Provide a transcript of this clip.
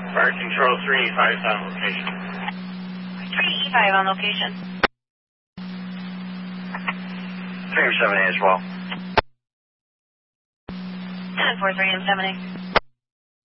Fire Control 385 is on location. 385 on location. 378 as well. 10-4-3 and 70.